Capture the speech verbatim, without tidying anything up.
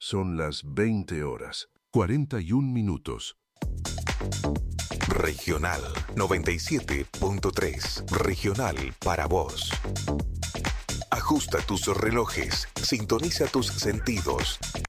Son las veinte horas, cuarenta y un minutos. Regional noventa y siete punto tres. Regional para vos. Ajusta tus relojes, sintoniza tus sentidos.